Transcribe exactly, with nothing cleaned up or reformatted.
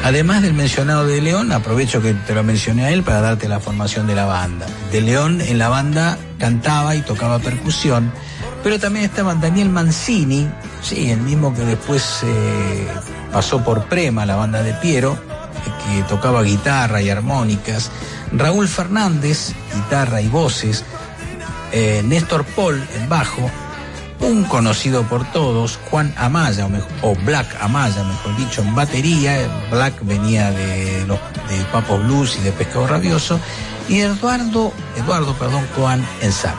Además del mencionado De León, aprovecho que te lo mencioné a él para darte la formación de la banda. De León en la banda cantaba y tocaba percusión, pero también estaba Daniel Mancini, sí, el mismo que después eh, pasó por Prema, la banda de Piero, que tocaba guitarra y armónicas, Raúl Fernández, guitarra y voces, eh, Néstor Paul, el bajo, un conocido por todos, Juan Amaya, o, mejor, o Black Amaya, mejor dicho, en batería. Black venía de los de Papos Blues y de Pescado Rabioso, y Eduardo, Eduardo, perdón, Coan en sax.